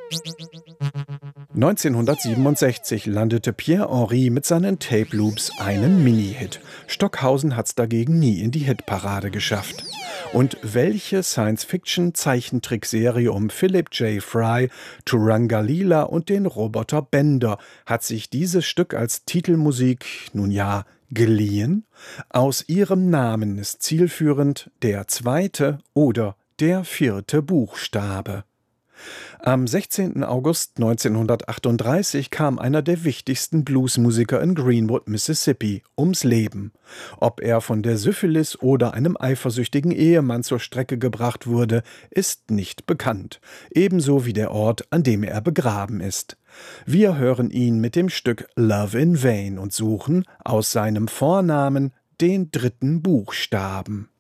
1967 landete Pierre Henry mit seinen Tape Loops einen Mini-Hit. Stockhausen hat's dagegen nie in die Hitparade geschafft. Und welche Science-Fiction-Zeichentrickserie um Philip J. Fry, Turangalila und den Roboter Bender hat sich dieses Stück als Titelmusik, nun ja, geliehen? Aus ihrem Namen ist zielführend der zweite oder der vierte Buchstabe. Am 16. August 1938 kam einer der wichtigsten Bluesmusiker in Greenwood, Mississippi, ums Leben. Ob er von der Syphilis oder einem eifersüchtigen Ehemann zur Strecke gebracht wurde, ist nicht bekannt. Ebenso wie der Ort, an dem er begraben ist. Wir hören ihn mit dem Stück Love in Vain und suchen aus seinem Vornamen den dritten Buchstaben.